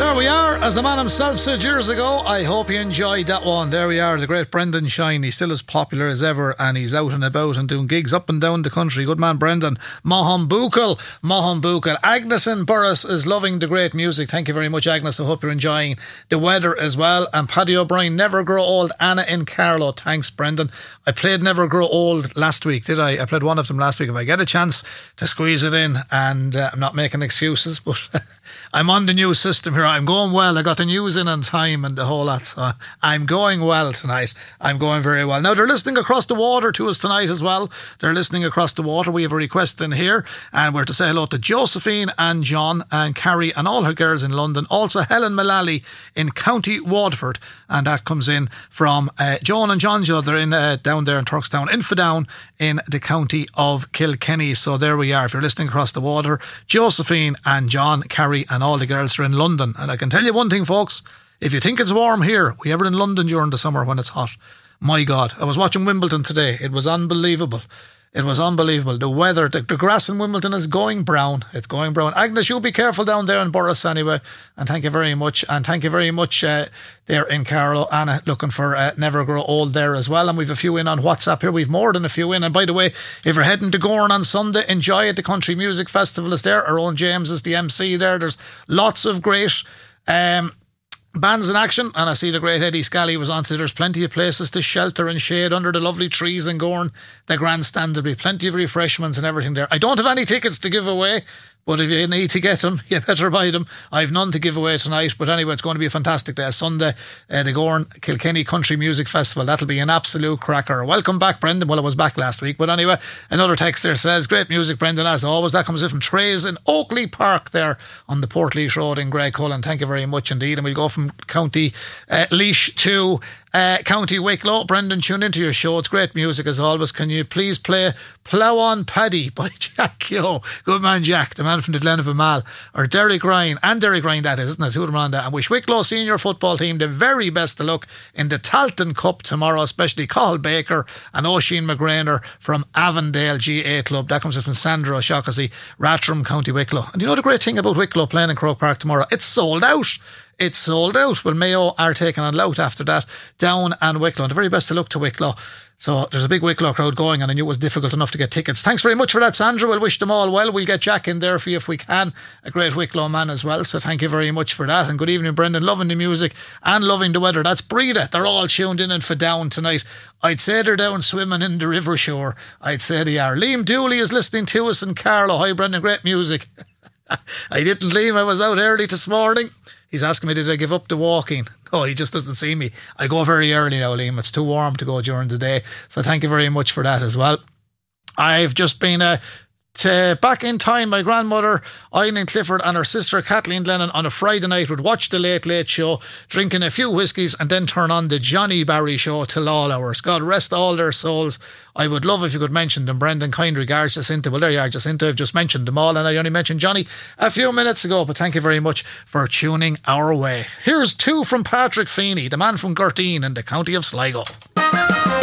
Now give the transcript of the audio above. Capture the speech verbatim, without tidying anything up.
there we are. As the man himself said years ago, I hope you enjoyed that one. There we are, the great Brendan Shine. He's still as popular as ever, and he's out and about and doing gigs up and down the country. Good man, Brendan. Mahon Buchel. Mahon Buchel. Agnes in Burris is loving the great music. Thank you very much, Agnes. I hope you're enjoying the weather as well. And Paddy O'Brien, Never Grow Old. Anna in Carlow. Thanks, Brendan. I played Never Grow Old last week, did I? I played one of them last week. If I get a chance to squeeze it in, and uh, I'm not making excuses, but I'm on the new system here. I'm going well. I got the news in on time and the whole lot. So I'm going well tonight. I'm going very well. Now, they're listening across the water to us tonight as well. They're listening across the water. We have a request in here, and we're to say hello to Josephine and John and Carrie and all her girls in London. Also, Helen Mullally in County Waterford. And that comes in from uh, Joan and John Judd. They're in, uh, down there in Turkstown, Infadown in the county of Kilkenny. So there we are. If you're listening across the water, Josephine and John, Carrie and all the girls are in London. And I can tell you one thing, folks, if you think it's warm here, we ever in London during the summer when it's hot, my God, I was watching Wimbledon today. It was unbelievable. It was unbelievable. The weather, the, the grass in Wimbledon is going brown. It's going brown. Agnes, you be careful down there in Burris anyway. And thank you very much. And thank you very much uh, there in Carlow. Anna looking for uh, Never Grow Old there as well. And we've a few in on WhatsApp here. We've more than a few in. And by the way, if you're heading to Gorn on Sunday, enjoy it. The Country Music Festival is there. Our own James is the M C there. There's lots of great Um, bands in action, and I see the great Eddie Scally was on to. There's plenty of places to shelter and shade under the lovely trees in Gorn. The grandstand, there'll be plenty of refreshments and everything there. I don't have any tickets to give away, but if you need to get them, you better buy them. I've none to give away tonight, but anyway, it's going to be a fantastic day. Sunday, uh, the Gorn Kilkenny Country Music Festival. That'll be an absolute cracker. Welcome back, Brendan. Well, I was back last week, but anyway, another text there says, great music, Brendan, as always. That comes in from Trays in Oakley Park there on the Portlaoise Road in Greycullen. Thank you very much indeed. And we'll go from County uh, Laois to Uh, County Wicklow. Brendan, tune into your show. It's great music as always. Can you please play Plough On Paddy by Jack Keogh? Good man, Jack, the man from the Glen of Amal. Or Derek Ryan, and Derek Ryan that is, isn't it? Two of them on that. And wish Wicklow senior football team the very best of luck in the Talton Cup tomorrow, especially Cathal Baker and Oisin McGrainer from Avondale G A Club. That comes from Sandra O'Shaughnessy, Rathdrum, County Wicklow. And you know the great thing about Wicklow playing in Croke Park tomorrow? It's sold out. It's sold out. Well, Mayo are taking on Louth after that. Down and Wicklow. And the very best of luck to Wicklow. So there's a big Wicklow crowd going, and I knew it was difficult enough to get tickets. Thanks very much for that, Sandra. We'll wish them all well. We'll get Jack in there for you if we can. A great Wicklow man as well. So thank you very much for that. And good evening, Brendan. Loving the music and loving the weather. That's Breda. They're all tuned in and for down tonight. I'd say they're down swimming in the river shore. I'd say they are. Liam Dooley is listening to us in Carlow. Hi, Brendan. Great music. I didn't, Liam. I was out early this morning. He's asking me, did I give up the walking? Oh, he just doesn't see me. I go very early now, Liam. It's too warm to go during the day. So thank you very much for that as well. I've just been uh, to back in time. My grandmother, Eileen Clifford, and her sister, Kathleen Lennon, on a Friday night would watch the Late Late Show, drinking a few whiskies, and then turn on the Johnny Barry Show till all hours. God rest all their souls. I would love if you could mention them. Brendan, kind regards, Jacinta. Well, there you are, Jacinta. I've just mentioned them all, and I only mentioned Johnny a few minutes ago, but thank you very much for tuning our way. Here's two from Patrick Feeney, the man from Gurteen in the county of Sligo.